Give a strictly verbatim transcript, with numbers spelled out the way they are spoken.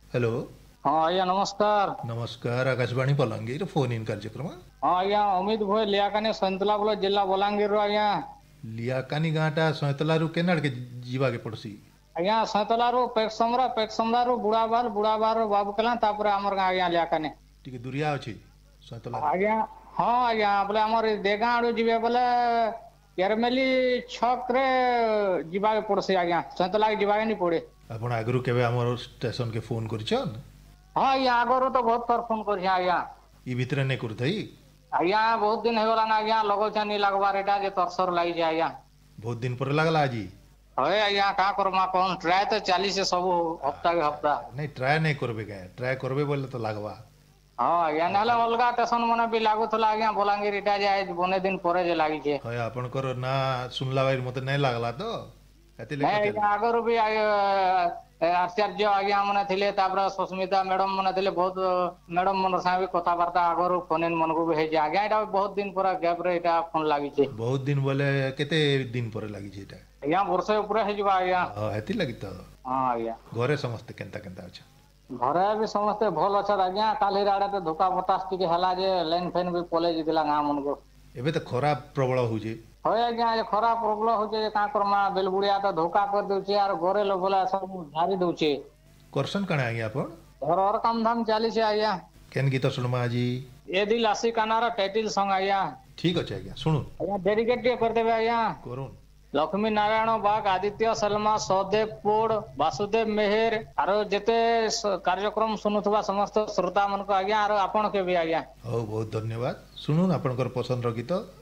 Hello. हाँ आज्ञा नमस्कार। नमस्कार, आकाशवाणी बलांगीर फोन इन कार्यक्रम। हाँ आज्ञा अमित भोई लियाकानी सैंतला बोलो जिला बलांगीर रो आज्ञा। लियाकानी गाँटा सैतलारू केनाड़ के जीवा के पड़सी। आज्ञा सैंतला रू पेक्समरा पेक्समरा रू बुढ़ाबार बुढ़ाबार बाबूकला तापर हमर गाँ आज्ञा लियाकानी टिके दुरिया अछि सैतला। आज्ञा। हाँ आज्ञा बोले हमर देगा आड़ू जीवे बोले केरमेली छक रे जीवा के पड़सी आज्ञा सैंतला के जीवा के नहीं पड़े। आपण आगरू केबे हमर स्टेशन के फोन करछन? हाँ आज्ञा आगरो तो बहुत थर फोन कर आज्ञा। ई भितरे नै करथई? आज्ञा बहुत दिन होगला ना आज्ञा लगोचा नहीं लगवार एटा जे तरसर लागि जाय आज्ञा। बहुत दिन पर लागला आजी। हय आज्ञा का करमा कोन ट्राई तो चाली से सब हफ्ता के हफ्ता। नहीं ट्राई नहीं करबे का ट्राई करबे बोले तो लागवा। हाँ आज्ञा नाले अलगा स्टेशन मने भी लागुथला आज्ञा बलांगीर इटा जे बने दिन परे जे लागि छे। हय आपनकर ना सुनला बाई मते नै लागला तो एते नहीं लेके आज्ञा आगरो भी आचार्य आज्ञा मने थिले तापर सुस्मिता मैडम मने थिले बहुत मैडम मन सा भी कथाबार्ता आगरो फोन इन मन को भी हे जे आज्ञा एटा बहुत दिन पर गैप रे एटा फोन लागि छे। बहुत दिन बोले केते दिन पर लागि छे एटा? आज्ञा वर्ष ऊपर हे जबा आज्ञा। हां एति लागि तो। हां आज्ञा। घरे समस्त केनता केनता अच्छा? घरे भी समस्ते भल अच्छा आज्ञा काली राडा तो धोका बतास टिके हला जे लाइन फैन भी पले जितला गां मन को। एबे तो खरा प्रबल हो जे। होय आज्ञा ये खरा प्रॉब्लम हो जे का करमा बेलबुड़िया तो धोखा कर दोछे और घरे लो बोला सब झारी दोछे। करसन कणे आज्ञा आपण? घर और काम धाम चाली छे आज्ञा। केन गीत सुनमा आजी? ए दिल आसी कानारा टाइटल सॉन्ग आज्ञा। ठीक अछि आज्ञा सुनु। आज्ञा डेडिकेट कर देबे आज्ञा। करूं। लक्ष्मी नारायण बाग आदित्य सलमा सहदेव पोड़ वासुदेव मेहर आरो जेते कार्यक्रम सुनुथबा समस्त श्रोता मन को आज्ञा और आपण के भी आज्ञा। हो बहुत धन्यवाद। सुनु आपनकर पसंद रो गीत